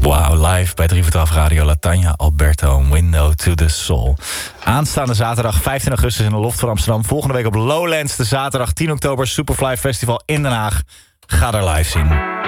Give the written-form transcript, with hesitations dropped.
Wauw, live bij 3 voor 12 Radio Latanya Alberto, Window to the Soul. Aanstaande zaterdag 15 augustus in de Loft van Amsterdam. Volgende week op Lowlands, de zaterdag 10 oktober Superfly Festival in Den Haag. Ga er live zien.